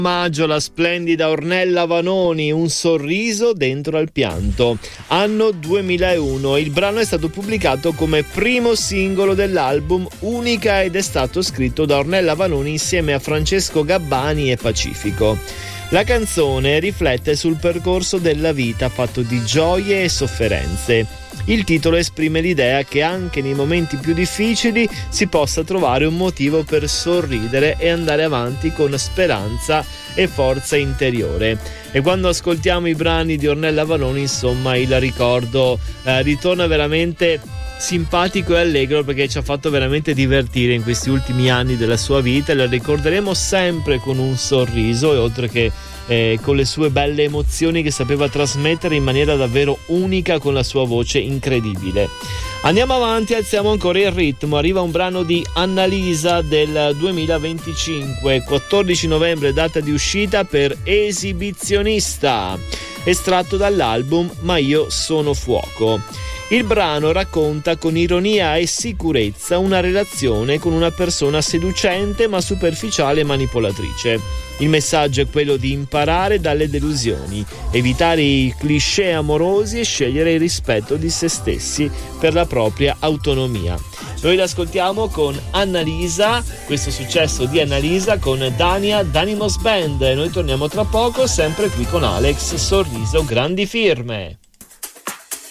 Maggio, la splendida Ornella Vanoni, Un sorriso dentro al pianto, anno 2001. Il brano è stato pubblicato come primo singolo dell'album Unica ed è stato scritto da Ornella Vanoni insieme a Francesco Gabbani e Pacifico. La canzone riflette sul percorso della vita fatto di gioie e sofferenze. Il titolo esprime l'idea che anche nei momenti più difficili si possa trovare un motivo per sorridere e andare avanti con speranza e forza interiore. E quando ascoltiamo i brani di Ornella Vanoni, insomma, il ricordo ritorna veramente simpatico e allegro, perché ci ha fatto veramente divertire in questi ultimi anni della sua vita. La ricorderemo sempre con un sorriso e oltre che con le sue belle emozioni che sapeva trasmettere in maniera davvero unica con la sua voce incredibile. Andiamo avanti, alziamo ancora il ritmo. Arriva un brano di Annalisa del 2025, 14 novembre data di uscita per Esibizionista, estratto dall'album Ma io sono fuoco. Il brano racconta con ironia e sicurezza una relazione con una persona seducente ma superficiale e manipolatrice. Il messaggio è quello di imparare dalle delusioni, evitare i cliché amorosi e scegliere il rispetto di se stessi per la propria autonomia. Noi l'ascoltiamo con Annalisa, questo successo di Annalisa con Dania Danimos Band. Noi torniamo tra poco, sempre qui con Alex Sorriso Grandi Firme.